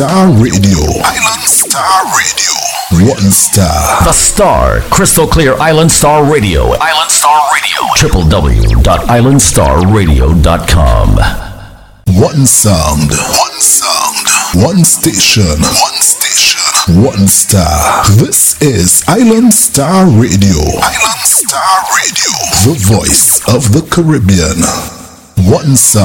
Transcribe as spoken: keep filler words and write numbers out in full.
Star Radio. Island Star Radio. One Star. The Star. Crystal clear Island Star Radio. Island Star Radio. w w w dot island star radio dot com. One sound. One sound. One station. One station. One Star. This is Island Star Radio. Island Star Radio. The voice of the Caribbean. One sound.